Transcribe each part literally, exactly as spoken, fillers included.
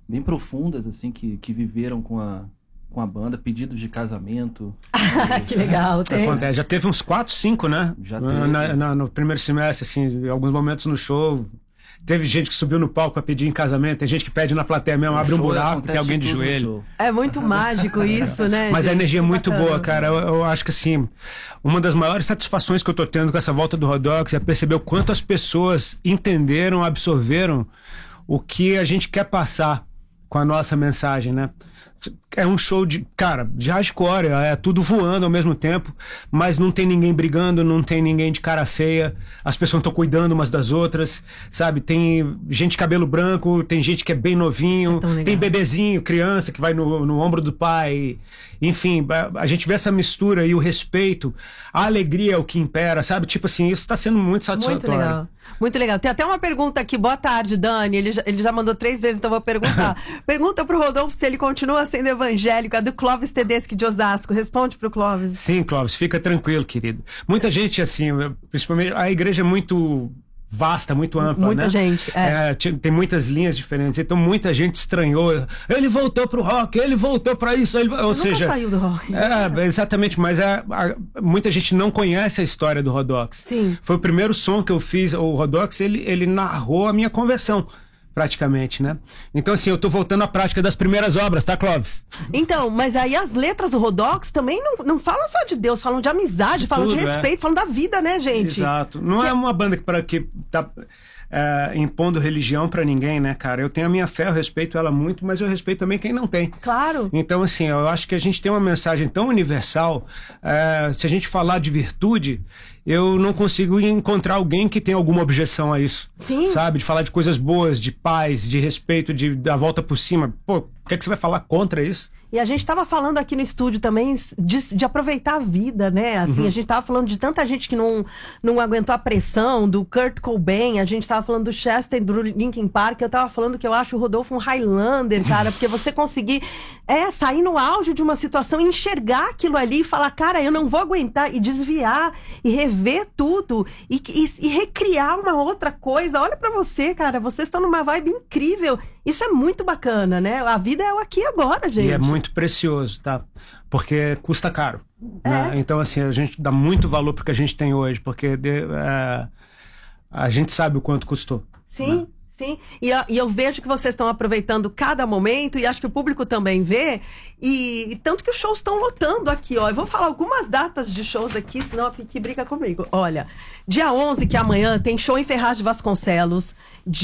bem profundas, assim, que, que viveram com a, com a banda, pedidos de casamento. Que legal, tem. Acontece. Já teve uns quatro, cinco, né? Já na, teve. na, na, no primeiro semestre, assim, em alguns momentos no show. Teve gente que subiu no palco pra pedir em casamento, tem gente que pede na plateia mesmo, No abre um show buraco, acontece tem alguém de tudo no joelho. show. É muito mágico isso, né? Mas a gente? energia é Que muito bacana. boa, cara. Eu, eu acho que, assim, uma das maiores satisfações que eu tô tendo com essa volta do Rodox é perceber o quanto as pessoas entenderam, absorveram o que a gente quer passar com a nossa mensagem, né? É um show de, cara, de hardcore, é tudo voando ao mesmo tempo, mas não tem ninguém brigando, não tem ninguém de cara feia, as pessoas estão cuidando umas das outras, sabe? Tem gente de cabelo branco, tem gente que é bem novinho, Isso é tão legal. tem bebezinho, criança que vai no, no ombro do pai, enfim, a, a gente vê essa mistura e o respeito, a alegria é o que impera, sabe? Tipo assim, isso tá sendo muito satisfatório. Muito legal. Muito legal. Tem até uma pergunta aqui. Boa tarde, Dani. Ele já, ele já mandou três vezes, então vou perguntar. Pergunta pro Rodolfo se ele continua sendo evangélico. É do Clóvis Tedeschi de Osasco. Responde pro Clóvis. Sim, Clóvis, fica tranquilo, querido. Muita gente, assim, principalmente, a igreja é muito vasta, muito ampla, Muita né? gente, é. É, ti- tem muitas linhas diferentes, então muita gente estranhou. Ele voltou pro rock, ele voltou pra isso, ele... ou Você nunca seja... saiu do rock. É, exatamente, mas é, a- muita gente não conhece a história do Rodox. Sim. Foi o primeiro som que eu fiz, o Rodox, ele, ele narrou a minha conversão, praticamente, né? Então, assim, eu tô voltando à prática das primeiras obras, tá, Clóvis? Então, mas aí as letras do Rodox também não, não falam só de Deus, falam de amizade, De falam de tudo, é. respeito, falam da vida, né, gente? Exato. Não é uma banda que, para que tá é, impondo religião pra ninguém, né, cara? Eu tenho a minha fé, eu respeito ela muito, mas eu respeito também quem não tem. Claro. Então, assim, eu acho que a gente tem uma mensagem tão universal. É, se a gente falar de virtude, eu não consigo encontrar alguém que tenha alguma objeção a isso. Sim. Sabe? De falar de coisas boas, de paz, de respeito, de da volta por cima. Pô, o que é que você vai falar contra isso? E a gente estava falando aqui no estúdio também de, de aproveitar a vida, né? Assim, Uhum. a gente estava falando de tanta gente que não, não aguentou a pressão, do Kurt Cobain, a gente estava falando do Chester, do Linkin Park, eu estava falando que eu acho o Rodolfo um Highlander, cara, porque você conseguir é, sair no auge de uma situação, enxergar aquilo ali e falar, cara, eu não vou aguentar, e desviar, e rever tudo, e, e, e recriar uma outra coisa. Olha pra você, cara, vocês estão numa vibe incrível. Isso é muito bacana, né? A vida é o aqui e agora, gente. E é muito precioso, tá? Porque custa caro. É. Né? Então, assim, a gente dá muito valor pro que a gente tem hoje, porque de- é, a gente sabe o quanto custou. Sim, né? sim. E, a- e eu vejo que vocês estão aproveitando cada momento, e acho que o público também vê. E, e tanto que os shows estão lotando aqui, ó. Eu vou falar algumas datas de shows aqui, senão a Piqui briga comigo. Olha, dia onze, que é amanhã, tem show em Ferraz de Vasconcelos.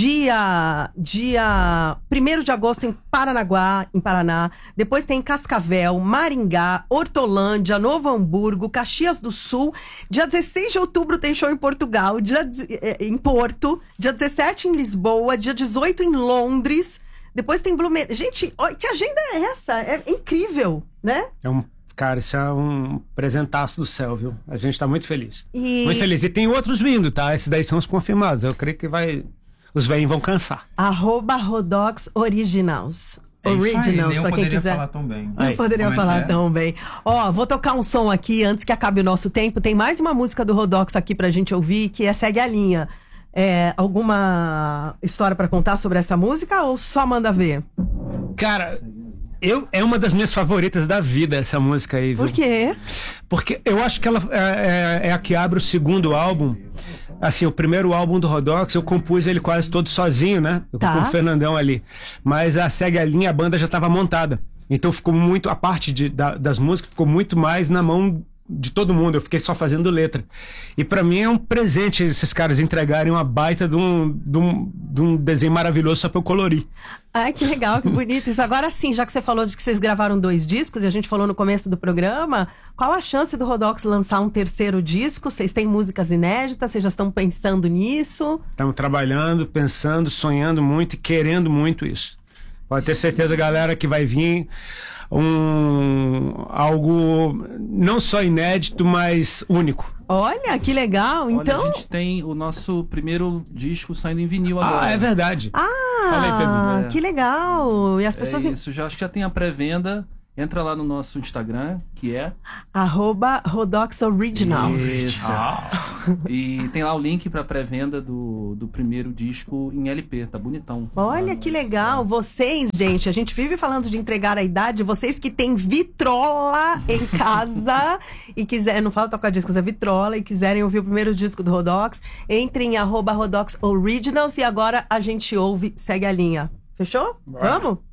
Dia, dia primeiro de agosto em Paranaguá, em Paraná. Depois tem Cascavel, Maringá, Hortolândia, Novo Hamburgo, Caxias do Sul. Dia dezesseis de outubro tem show em Portugal, dia, deze- eh, em Porto. Dia dezessete em Lisboa, dia dezoito em Londres. Depois tem Blumenau. Gente, ó, que agenda é essa? É incrível, né? É um, cara, isso é um presentaço do céu, viu? A gente tá muito feliz. E Muito feliz. E tem outros vindo, tá? Esses daí são os confirmados. Eu creio que vai... Os velhinhos vão cansar. arroba Rodox Originals. É isso aí, Originals, nem eu pra quem poderia quiser. falar tão bem. Não Aí, poderia como é que falar é? tão bem. Ó, vou tocar um som aqui antes que acabe o nosso tempo. Tem mais uma música do Rodox aqui pra gente ouvir, que é Segue a Linha. É, alguma história pra contar sobre essa música ou só manda ver? Cara, eu, é uma das minhas favoritas da vida, essa música aí, viu? Por quê? Porque eu acho que ela é, é- é a que abre o segundo álbum. Assim, o primeiro álbum do Rodox, eu compus ele quase todo sozinho, né? Eu Tá. com o Fernandão ali. Mas a Segue a Linha, a banda já estava montada. Então ficou muito, a parte de- da- das músicas ficou muito mais na mão de todo mundo. Eu fiquei só fazendo letra. E pra mim é um presente esses caras entregarem uma baita de um, de um, de um desenho maravilhoso só pra eu colorir. Ai, que legal, que bonito isso. Agora sim, já que você falou de que vocês gravaram dois discos e a gente falou no começo do programa, qual a chance do Rodox lançar um terceiro disco? Vocês têm músicas inéditas? Vocês já estão pensando nisso? Estamos trabalhando, pensando, sonhando muito e querendo muito isso. Pode ter certeza, galera, que vai vir um algo não só inédito, mas único. Olha, que legal. Olha, Então, a gente tem o nosso primeiro disco saindo em vinil agora. Ah, é verdade. ah, Fala aí, Pedro. que legal. E as É pessoas isso, já, acho que já tem a pré-venda entra lá no nosso Instagram, que é... Arroba Rodox Originals. Isso. E tem lá o link para pré-venda do, do primeiro disco em L P, tá bonitão. Olha que legal, vocês, gente, a gente vive falando de entregar a idade, vocês que têm vitrola em casa e quiserem, não fala tocar discos, é vitrola, e quiserem ouvir o primeiro disco do Rodox, entrem em arroba Rodox Originals e agora a gente ouve, segue a linha. Fechou? Bora. Vamos?